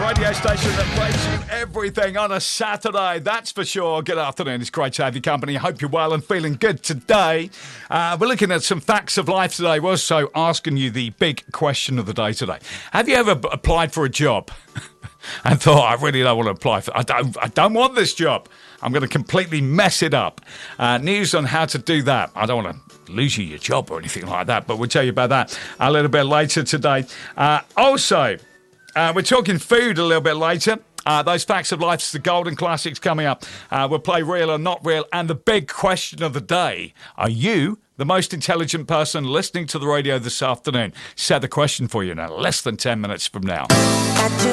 radio station that plays you everything on a Saturday, that's for sure. Good afternoon, it's great to have your company. I hope you're well and feeling good today. We're looking at some facts of life today. We're also asking you the big question of the day today. Have you ever applied for a job and thought, I really don't want to apply for I don't want this job. I'm going to completely mess it up. News on how to do that. I don't want to lose you your job or anything like that, but we'll tell you about that a little bit later today. Also, we're talking food a little bit later. Those facts of life, the golden classics coming up. We'll play real or not real. And the big question of the day, are you the most intelligent person listening to the radio this afternoon? Set the question for you now, less than 10 minutes from now.